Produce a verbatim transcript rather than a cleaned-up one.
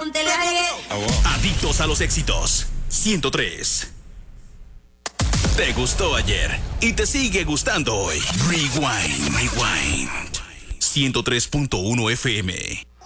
póntele aire. Adictos a los éxitos. ciento tres. Te gustó ayer y te sigue gustando hoy. Rewind, rewind. ciento tres punto uno F M.